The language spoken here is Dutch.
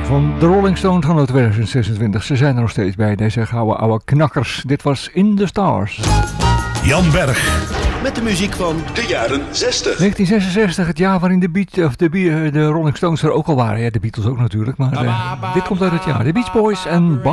Van de Rolling Stones van 2026. Ze zijn er nog steeds bij, deze gouden oude knakkers. Dit was In the Stars. Jan Berg. Met de muziek van de jaren 60. 1966, het jaar waarin de Rolling Stones er ook al waren. Ja, de Beatles ook natuurlijk, maar dit komt uit het jaar. De Beach Boys en